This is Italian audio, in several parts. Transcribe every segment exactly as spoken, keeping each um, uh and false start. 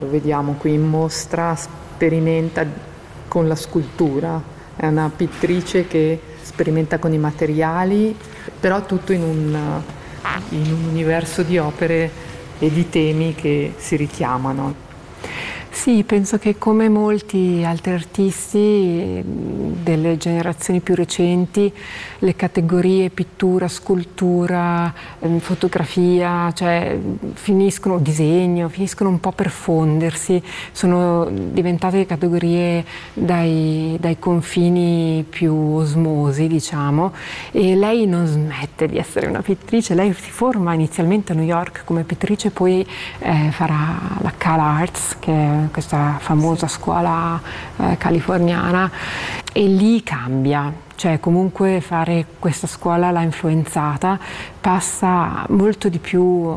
Lo vediamo qui in mostra, sperimenta con la scultura, è una pittrice che sperimenta con i materiali, però tutto in un, in un universo di opere e di temi che si richiamano. Sì, penso che come molti altri artisti delle generazioni più recenti, le categorie pittura, scultura, fotografia, cioè finiscono, disegno, finiscono un po' per fondersi, sono diventate categorie dai, dai confini più osmosi, diciamo, e lei non smette di essere una pittrice. Lei si forma inizialmente a New York come pittrice, poi eh, farà la Cal Arts, che è questa famosa scuola eh, californiana, e lì cambia, cioè comunque fare questa scuola l'ha influenzata, passa molto di più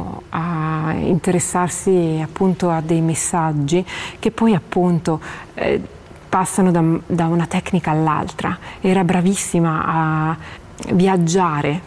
a interessarsi appunto a dei messaggi che poi appunto eh, passano da, da una tecnica all'altra. Era bravissima a viaggiare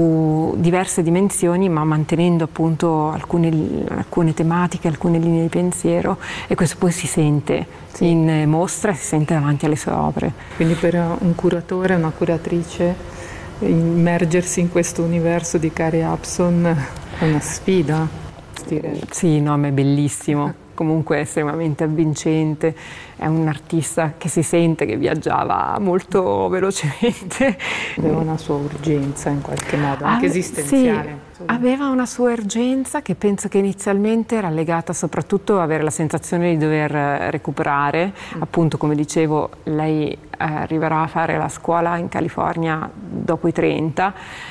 su diverse dimensioni, ma mantenendo appunto alcune, alcune tematiche, alcune linee di pensiero, e questo poi si sente sì. in mostra e si sente davanti alle sue opere. Quindi per un curatore, una curatrice, immergersi in questo universo di Carrie Upson è una sfida, direi. Sì, no, ma è bellissimo. Comunque è estremamente avvincente, è un artista che si sente che viaggiava molto velocemente. Aveva una sua urgenza in qualche modo, anche Ave, esistenziale. Sì, aveva una sua urgenza che penso che inizialmente era legata soprattutto a avere la sensazione di dover recuperare. Mm. Appunto, come dicevo, lei eh, arriverà a fare la scuola in California dopo i trenta,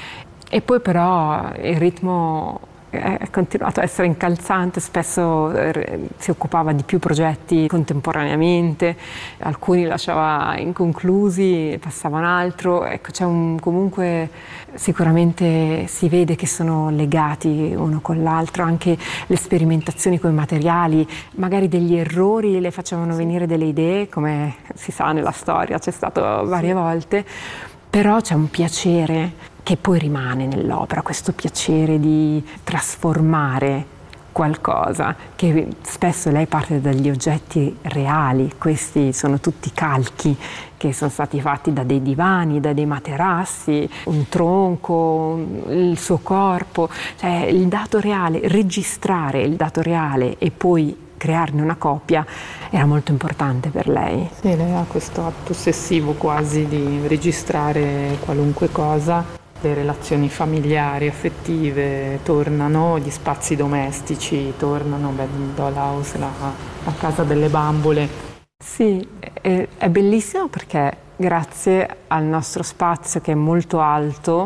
e poi però il ritmo è continuato a essere incalzante, spesso si occupava di più progetti contemporaneamente, alcuni lasciava inconclusi, passava un altro. Ecco, c'è un, comunque sicuramente si vede che sono legati uno con l'altro, anche le sperimentazioni con i materiali, magari degli errori le facevano venire delle idee, come si sa nella storia, c'è stato varie volte, però c'è un piacere che poi rimane nell'opera, questo piacere di trasformare qualcosa, che spesso lei parte dagli oggetti reali. Questi sono tutti calchi che sono stati fatti da dei divani, da dei materassi, un tronco, il suo corpo, cioè il dato reale, registrare il dato reale e poi crearne una copia era molto importante per lei. Sì, lei ha questo atto ossessivo quasi di registrare qualunque cosa. Le relazioni familiari, affettive tornano, gli spazi domestici tornano, beh, il dollhouse, la, la casa delle bambole. Sì, è, è bellissimo perché grazie al nostro spazio, che è molto alto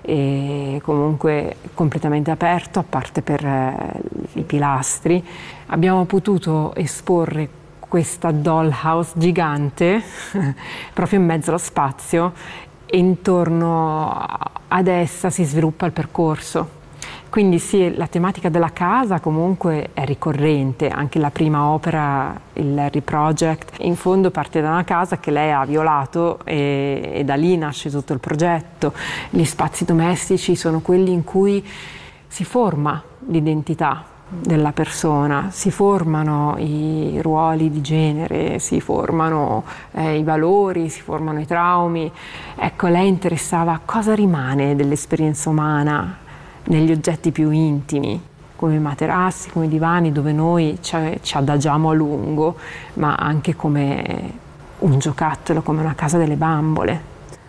e comunque completamente aperto, a parte per eh, i pilastri, abbiamo potuto esporre questa dollhouse gigante proprio in mezzo allo spazio, e intorno ad essa si sviluppa il percorso. Quindi sì, la tematica della casa comunque è ricorrente, anche la prima opera, il Harry Project, in fondo parte da una casa che lei ha violato e, e da lì nasce tutto il progetto. Gli spazi domestici sono quelli in cui si forma l'identità della persona, si formano i ruoli di genere, si formano eh, i valori, si formano i traumi. Ecco, lei interessava a cosa rimane dell'esperienza umana negli oggetti più intimi, come i materassi, come i divani, dove noi ci, ci adagiamo a lungo, ma anche come un giocattolo, come una casa delle bambole.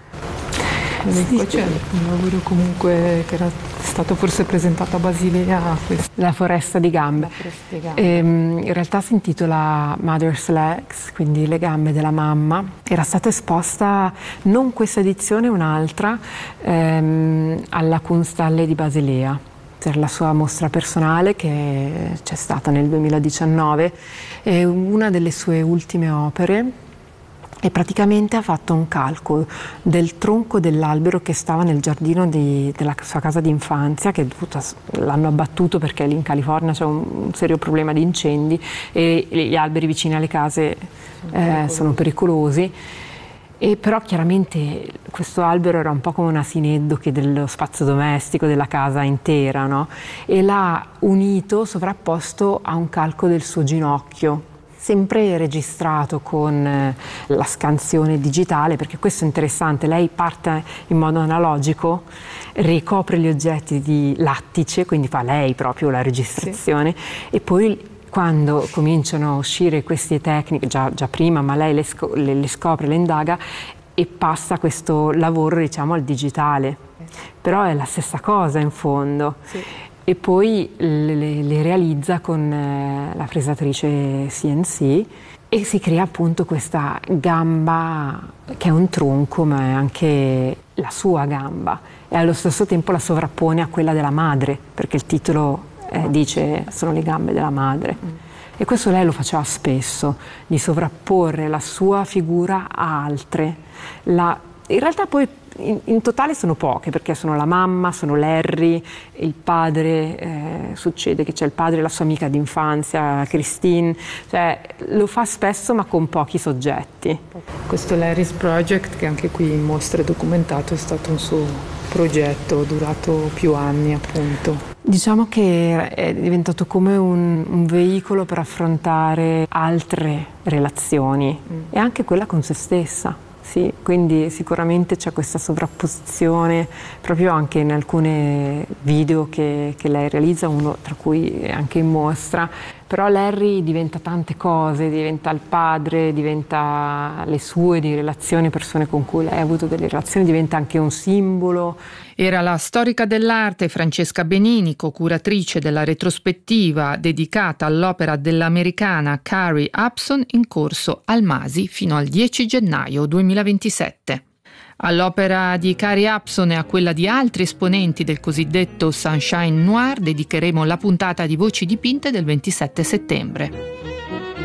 Sì, poi c'è un lavoro comunque che era stato forse presentato a Basilea. La foresta di gambe. Foresta di gambe. Ehm, in realtà si intitola Mother's Legs, quindi le gambe della mamma. Era stata esposta non questa edizione, un'altra, ehm, alla Kunsthalle di Basilea, per la sua mostra personale che c'è stata nel duemiladiciannove. È una delle sue ultime opere. E praticamente ha fatto un calcolo del tronco dell'albero che stava nel giardino di, della sua casa di infanzia, che l'hanno abbattuto perché lì in California c'è un, un serio problema di incendi e gli alberi vicini alle case eh, sono pericolosi. E però chiaramente questo albero era un po' come un asineddoche dello spazio domestico della casa intera, no? E l'ha unito, sovrapposto a un calco del suo ginocchio, sempre registrato con eh, la scansione digitale, perché questo è interessante, lei parte in modo analogico, ricopre gli oggetti di lattice, quindi fa lei proprio la registrazione, sì. E poi quando cominciano a uscire queste tecniche, già, già prima, ma lei le, sco- le, le scopre, le indaga e passa questo lavoro, diciamo, al digitale. Però è la stessa cosa in fondo. Sì. E poi le, le, le realizza con eh, la fresatrice C N C e si crea appunto questa gamba che è un tronco, ma è anche la sua gamba. E allo stesso tempo la sovrappone a quella della madre, perché il titolo Eh, dice sono le gambe della madre. Mm. E questo lei lo faceva spesso, di sovrapporre la sua figura a altre. La, in realtà poi in, in totale sono poche, perché sono la mamma, sono Larry, il padre, eh, succede che c'è il padre e la sua amica d'infanzia, Christine, cioè lo fa spesso ma con pochi soggetti. Questo Larry's Project, che anche qui in mostra è documentato, è stato un suo progetto durato più anni, appunto. Diciamo che è diventato come un, un veicolo per affrontare altre relazioni mm. e anche quella con se stessa. Sì, quindi sicuramente c'è questa sovrapposizione proprio anche in alcune video che, che lei realizza, uno tra cui anche in mostra. Però Larry diventa tante cose, diventa il padre, diventa le sue di relazioni, persone con cui lei ha avuto delle relazioni, diventa anche un simbolo. Era la storica dell'arte Francesca Benini, co-curatrice della retrospettiva dedicata all'opera dell'americana Carrie Upson, in corso al Masi fino al dieci gennaio duemilaventisette. All'opera di Carrie Upson e a quella di altri esponenti del cosiddetto Sunshine Noir dedicheremo la puntata di Voci dipinte del ventisette settembre.